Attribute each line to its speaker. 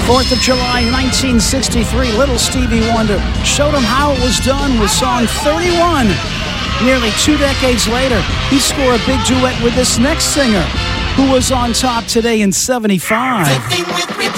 Speaker 1: 4th of July, 1963, Little Stevie Wonder showed him how it was done with song 31. Nearly 2 decades later, he scored a big duet with this next singer, who was on top today in 75.